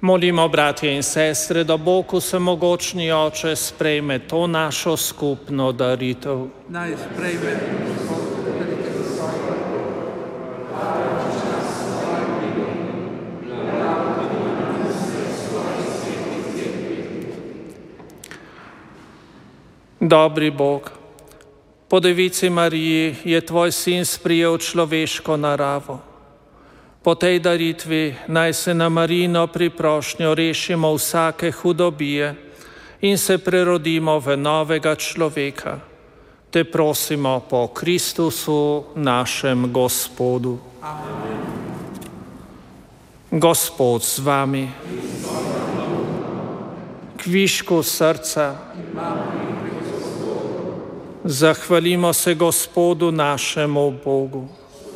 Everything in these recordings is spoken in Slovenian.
Molimo, bratje in sestre, da Bog vsemogočni Oče sprejme to našo skupno daritev. Naj sprejme Dobri Bog, po Devici Mariji je tvoj sin sprijel človeško naravo. Po tej daritvi naj se na Marijino priprošnjo rešimo vsake hudobije in se prerodimo v novega človeka. Te prosimo po Kristusu, našem Gospodu. Amen. Gospod z vami. Kvišku srca. Zahvalimo se Gospodu našemu Bogu.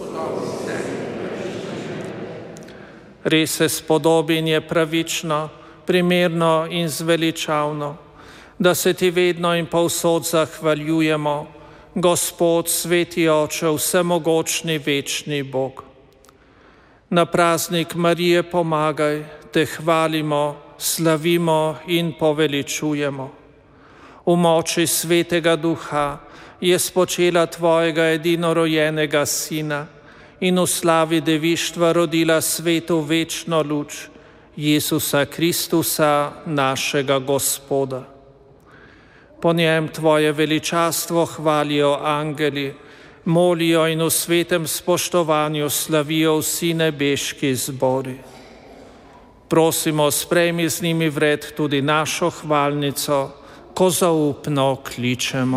Res se spodobi in je pravično, primerno in zveličavno, da se ti vedno in povsod zahvaljujemo, Gospod, sveti Oče, vsemogočni, večni Bog. Na praznik Marije pomagaj, te hvalimo, slavimo in poveličujemo. V moči Svetega Duha je spočela tvojega edinorojenega Sina in v slavi devištva rodila svetu večno luč, Jezusa Kristusa, našega Gospoda. Po njem tvoje veličastvo hvalijo angeli, molijo in v svetem spoštovanju slavijo vsi nebeški zbori. Prosimo, sprejmi z njimi vred tudi našo hvalnico, ko zaupno kličemo.